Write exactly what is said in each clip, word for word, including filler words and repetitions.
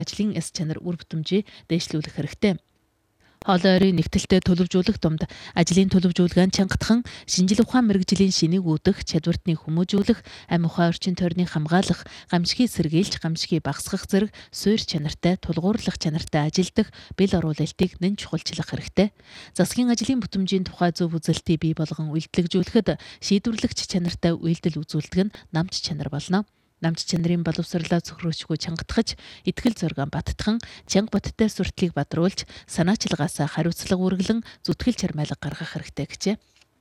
ажлын эс чанар үр бүтэмжээ дээшлүүлэх хэрэгтэй. Хоолой ойрын нэгтэлтэд төлөвжүүлэх тумд ажлын төлөвжүүлгэн чангатхан шинжил ухаан мэрэгжлийн шинийг үүдэх, чадвартны хүмүүжүүлэх, амь ухаан орчин тойрныг хамгаалах, гамшигыг сэргийлж, гамшигыг багасгах зэрэг суурь чанартай, тулгуурлах чанартай ажилдах бэл оруулалтыг нэн чухалчлах хэрэгтэй. Засгийн ажлын бүтэмжийн тухай зөв үзэлтийг бий болгон үйлдэлжүүлэхэд шийдвэрлэгч чанартай үйлдэл үзүүлдэг нь намч чанар болно. Намч чанарын боловсролоо цөхрөөчгүй чангатгаж, итгэл зоригон баттхан, чанга бодтой сурталыг бадруулж, санаачилгаасаа хариуцлага үргэлэн зүтгэл чармайлга гаргах хэрэгтэй гэжээ.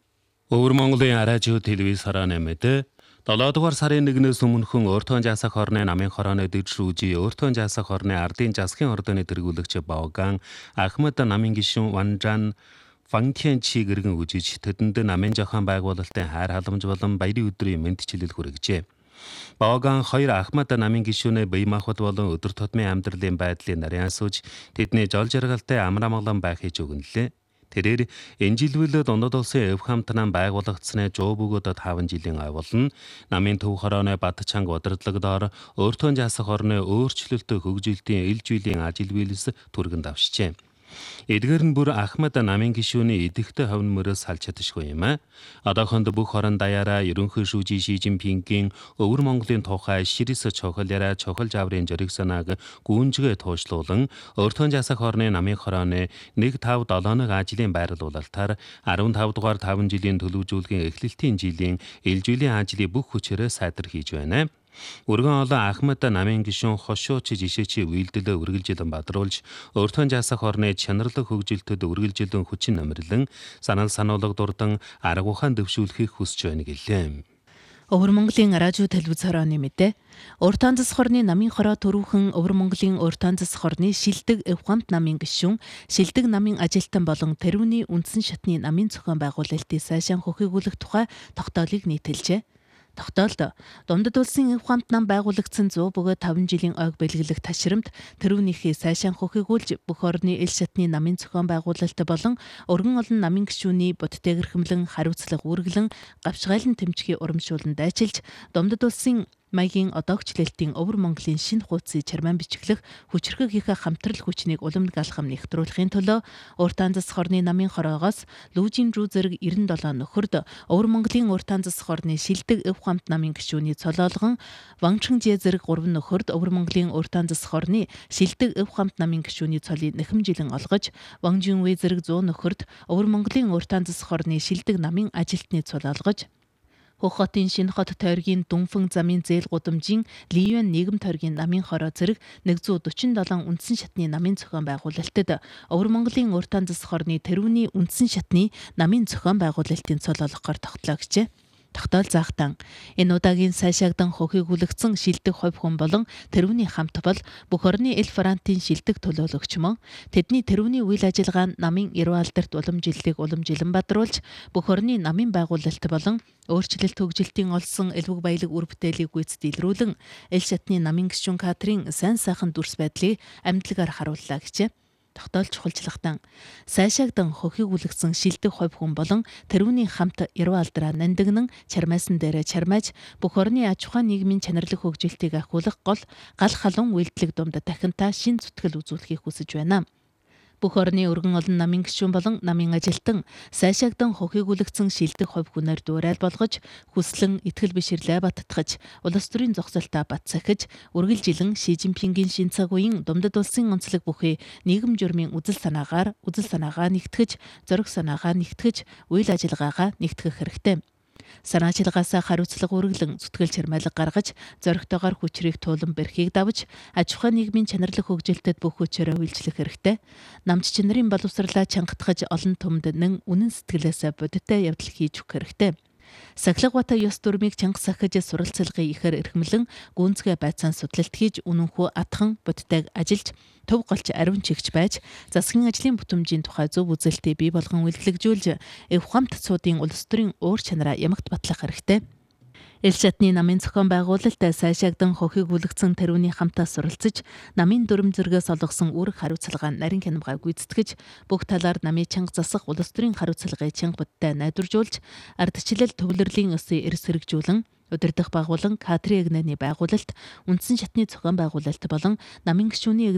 Өвөр Монголын радио телевиз харааны мэдээ долоо дугаар сарын нэгнээс өмнөхөн Өөртөө жасах орны намын хорооны дэвшрүүжи Өөртөө жасах орны ардын засгийн ордоны тэргүүлэгч Баоган Ахмад намын гишүүн Ванжан Фангтиан чи гэргэн үжиж тэдэнд намын зохион байгуулалтын хайр халамж болон баярын өдрийн мэдчилэл хүргэжээ. Баоган хоёр Ахмад намын гишүүнээ бие махбод болон өдөр тутмын амьдралын байдлыг нарийн асууж тэдний жол жаргалтай амар амгалан байхыг өгнөлээ. Тэрээр энэ жилвэл дундад улсын өв хамтнан байгуулагдсны жоо бөгөөд таван жилийн авална. Намын төв хорооны бат чанга удирдлагадаар Өөртөө жасах орны өөрчлөлт хөгжилтийн ил жилийн ажил биелс түргэн давшжээ. Эдгээр нь бүр Ахмад намын гишүүний идэвхтэй ховнмөрөөс салж чадшгүй юм а. Одоохонд бүх хорон даяараа ерөнхий шүүжи Ши Жинпингийн Өвөр Монголын тухай ширэс чухаляраа чухал жаврын жөриг санааг гүнжгээ туушлуулан Өөртөө жасах орны намын хорооны нэг тав долооног ажлын байрлуулалтаар арван тав дугаар таван жилийн төлөвжүүлгийн эхлэлтийн жилийн ил жилийн ажлыг бүх хүчээрээ сайдар хийж байна. Өргөн олон Ахмад намын гишүүн хошууч жишээчи үйлдэлээ үргэлжилэн бадруулж Өөртөө жасах орны чанарлаг хөгжилтөд үргэлжилэн хүчин номерлон санал сануулга дурдан арга ухаан дэвшүүлэхийг хүсэж байна гэлээ. Өвөр Монголын радио телевиз хорооны мэдээ. Өөртөө засах орны намын хороо төрүүхэн Өвөр Монголын Өөртөө засах орны шилдэг эв хамт намын гишүүн, шилдэг намын ажилтан болон тэрүүний үндсэн шатны намын зохион байгуулалтыг сайшаан хөхөөгүүлэх тухай тогтоолыг нийтэлжээ. Тогтоолд дундад улсын эв хамт нам байгуулагдсан зуун бөгөөд таван жилийн ойг бэлгэлэх ташрамт тэрүүнийхээ сайшаан хөхөөгүүлж бүх орны ил шатны намын зохион байгуулалт болон өргөн олон намын гишүүний бодтой гэрхэмлэн хариуцлага үргэлэн гавшгайлан тэмцгийн урамшуулан дайчилж дундад улсын маягийн одоогчлэлтийн Өвөр Монголын шинэ хуудсыг чармаан бичиглэх хүчрхэг их хамтрал хүчнийг уламд галхам нэвтрүүлэхийн төлөө Өөртөө засах орны намын хороогоос Лүүжин рүү зэрэг девяносто долоо нөхөрд Өвөр Монголын Өөртөө засах орны шилдэг эв хамт намын гишүүний цолоолгон Вангчинжээ зэрэг гурван нөхөрд Өвөр Монголын Өөртөө засах орны шилдэг эв хамт намын гишүүний цолыг нэхэмжилэн олгож Вангжинвэ зэрэг зуун нөхөрд Өвөр Монголын Өөртөө засах орны шилдэг намын ажилтны цол олгож Хөх хотын шинэ хот тойргийн Дүнфэн замын зээл гудамжийн Ливен нийгэм тойргийн намын хороо зэрэг нэгдүгээр дөрвөн жилийн үндсэн шатны намын зохион байгуулалтад Өвөр Монголын Өөртөө засах орны тэрүүний үндсэн шатны намын зохион байгуулалтын цол олгохоор тогтлоо гэжээ. Тогтоол заахтан энэ удаагийн сайшаагдан хөхөөгүүлэгдсэн шилдэг хувь хүн болон тэрүүний хамт бол бүх орны эл франтын шилдэг төлөөлөгч мөн тэдний тэрүүний үйл ажиллагаа нь намын эрүү алдарт уламжлалыг уламжилан бадруулж бүх орны намын байгуулалт болон өөрчлөлт хөгжилтийн олсон элбэг баялаг үр бүтээлийг гүйцэд илрүүлэн эл шатны намын гишүүн Катрин сайн сайхан дүрс байдлыг амьдлагаар харууллаа гэжээ. Тогтоол чухалчлагтан сайшаагдан хөхөөгүүлэгдсэн шилдэг хувь хүн болон тэрүүний хамт эрүү алдраа нандинан чармайсан дээрээ чармайж бүх орны аж ахуйн нийгмийн чанарлаг хөгжилтийг ахиулах гол гал халуун үйлдэлэг дунд дахинтаа шин зүтгэл үзүүлэхийг хүсэж байна. Бүх орны өргөн олон намын гишүүн болон намын ажилтан сайшаагдан хөхөөгүүлэгдсэн шилдэг хувь хүнээр дуурайл болгож хүслэн итгэл биширлээ баттгаж улс төрийн зогсолтоо бат сахиж үргэлжилэн Ши Жинпингийн шин цаг үеийн дундад улсын онцлог бүхий нийгэм журмын үзэл санаагаар үзэл санаагаа нэгтгэж зориг санаагаа нэгтгэж үйл ажиллагаагаа нэгтгэх хэрэгтэй. Санаачилгаасаа хариуцлага үргэлэн зүтгэл чармайлга гаргаж зоригтойгоор хүчрийг туулан бэрхийг давж аж ахуйн нийгмийн чанарлаг хөгжилтэд бүх хүчээрээ үйлчлэх хэрэгтэй. Намч чанарын боловсролоо чангатгаж олон түмэнд нэн үнэн сэтгэлээсээ бодиттой явдал хийж өгөх хэрэгтэй. Сахилга бата ёс дүрмийг чанга сахиж суралцлагыг ихээр эрхэмлэн гүнзгий байцаан судлалт хийж үнэнхүү атхан бодтойг ажиллаж төв голч ариун чигч байж засгийн ажлын бүтэмжийн тухай зөв үзэлтийг бий болгон үйлдэлжүүлж эв хамт цуудын улс төрийн уур чанараа ямагт батлах хэрэгтэй. Эл шатны намын зохион байгуулалт сайшаагдан хөхөөгүүлэгдсэн тэрүүний хамтаа суралцж намын дүрм зэрэгээс олгосон үүрэг хариуцлага нарийн хянамгай гүйцэтгэж бүх талаар намын чанга засах улс төрийн хариуцлагыг чанга бодтой найдваржуулж ардчлал төвлөрлийн өсөй эрс хэрэгжүүлэн удирдах байгуулан кадрын эгнээний байгуулалт үндсэн шатны зохион байгуулалт болон намын гишүүний